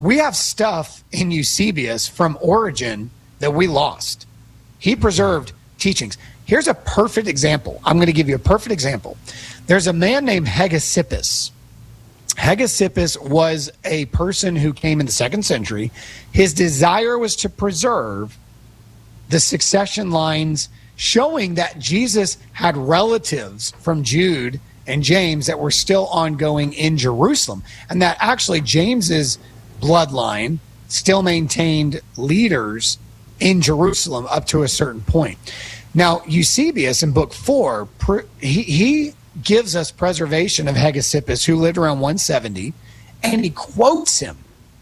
We have stuff in Eusebius from Origen that we lost. He preserved teachings. Here's a perfect example. I'm going to give you a perfect example. There's a man named Hegesippus. Hegesippus was a person who came in the 2nd century. His desire was to preserve the succession lines, showing that Jesus had relatives from Jude and James that were still ongoing in Jerusalem, and that actually James's bloodline still maintained leaders in Jerusalem up to a certain point. Now, Eusebius in book 4, he gives us preservation of Hegesippus, who lived around 170, and he quotes him.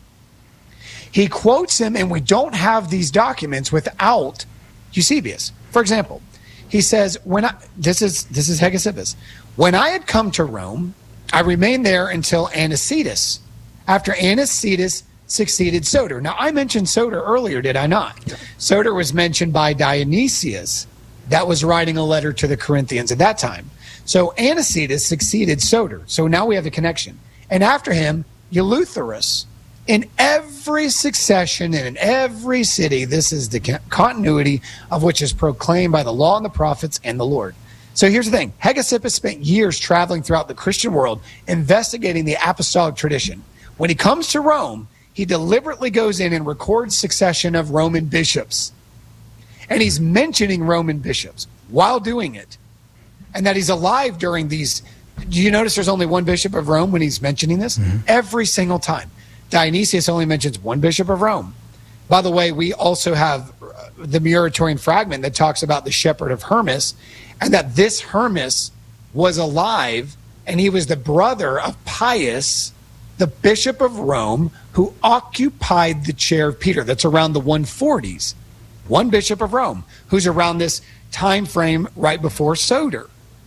He quotes him, and we don't have these documents without Eusebius. For example, he says, this is Hegesippus. When I had come to Rome, I remained there until Anicetus. After Anicetus succeeded Soter. Now, I mentioned Soter earlier, did I not? Yeah. Soter was mentioned by Dionysius, that was writing a letter to the Corinthians at that time. So Anicetus succeeded Soter. So now we have the connection. And after him, Eleutherus. In every succession and in every city, this is the continuity of which is proclaimed by the law and the prophets and the Lord. So here's the thing. Hegesippus spent years traveling throughout the Christian world, investigating the apostolic tradition. When he comes to Rome, he deliberately goes in and records succession of Roman bishops. And he's mentioning Roman bishops while doing it. And that he's alive during these. Do you notice there's only one bishop of Rome when he's mentioning this? Mm-hmm. Every single time. Dionysius only mentions one bishop of Rome. By the way, we also have the Muratorian fragment that talks about the shepherd of Hermas, and that this Hermas was alive, and he was the brother of Pius, the bishop of Rome, who occupied the chair of Peter. That's around the 140s. One bishop of Rome, who's around this time frame right before Soter.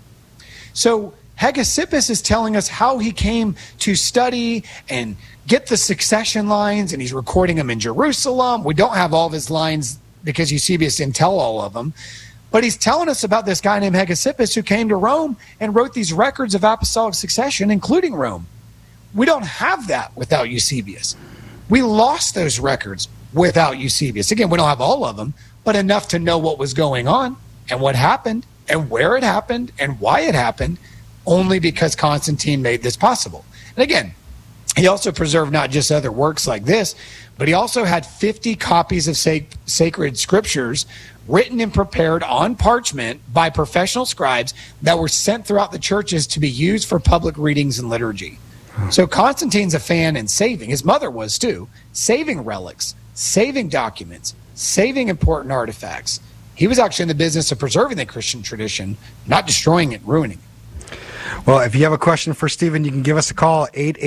So Hegesippus is telling us how he came to study and get the succession lines, and he's recording them in Jerusalem. We don't have all of his lines because Eusebius didn't tell all of them. But he's telling us about this guy named Hegesippus who came to Rome and wrote these records of apostolic succession, including Rome. We don't have that without Eusebius. We lost those records without Eusebius. Again, we don't have all of them, but enough to know what was going on and what happened and where it happened and why it happened, only because Constantine made this possible. And again, he also preserved not just other works like this, but he also had 50 copies of sacred scriptures written and prepared on parchment by professional scribes that were sent throughout the churches to be used for public readings and liturgy. So Constantine's a fan in saving, his mother was too, saving relics, saving documents, saving important artifacts. He was actually in the business of preserving the Christian tradition, not destroying it, ruining it. Well, if you have a question for Stephen, you can give us a call,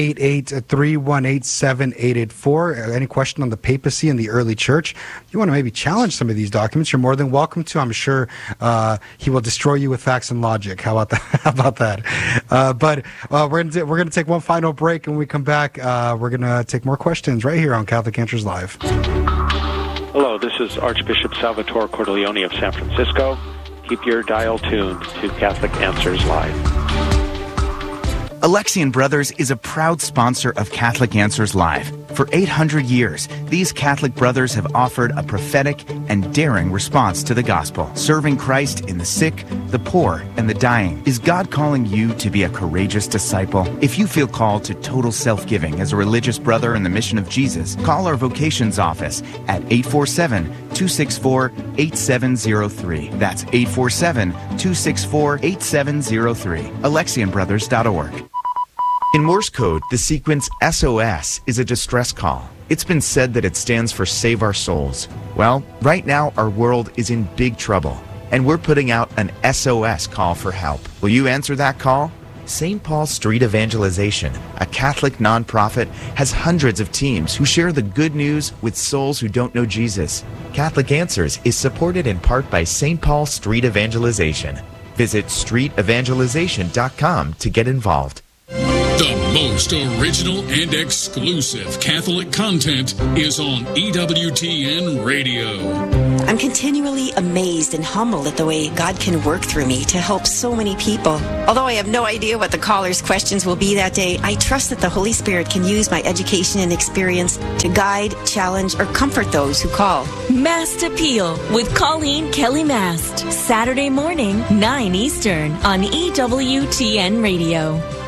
888-318-7884. Any question on the papacy and the early church? You want to maybe challenge some of these documents, you're more than welcome to. I'm sure he will destroy you with facts and logic. How about that? But we're going to take one final break, and when we come back, we're going to take more questions right here on Catholic Answers Live. Hello, this is Archbishop Salvatore Cordileone of San Francisco. Keep your dial tuned to Catholic Answers Live. Alexian Brothers is a proud sponsor of Catholic Answers Live. For 800 years, these Catholic brothers have offered a prophetic and daring response to the gospel, serving Christ in the sick, the poor, and the dying. Is God calling you to be a courageous disciple? If you feel called to total self-giving as a religious brother in the mission of Jesus, call our vocations office at 847-264-8703. That's 847-264-8703. AlexianBrothers.org. In Morse code, the sequence SOS is a distress call. It's been said that it stands for Save Our Souls. Well, right now our world is in big trouble, and we're putting out an SOS call for help. Will you answer that call? St. Paul Street Evangelization, a Catholic nonprofit, has hundreds of teams who share the good news with souls who don't know Jesus. Catholic Answers is supported in part by St. Paul Street Evangelization. Visit streetevangelization.com to get involved. The most original and exclusive Catholic content is on EWTN Radio. I'm continually amazed and humbled at the way God can work through me to help so many people. Although I have no idea what the callers' questions will be that day, I trust that the Holy Spirit can use my education and experience to guide, challenge, or comfort those who call. Mast Appeal with Colleen Kelly Mast. Saturday morning, 9 Eastern on EWTN Radio.